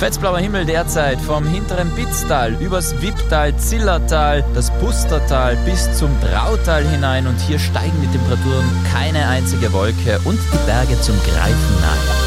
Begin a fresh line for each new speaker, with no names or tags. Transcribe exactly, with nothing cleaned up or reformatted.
Fetzblauer Himmel derzeit vom hinteren Bitztal übers Wipptal, Zillertal, das Pustertal bis zum Drautal hinein und hier steigen die Temperaturen keine einzige Wolke und die Berge zum Greifen nahe.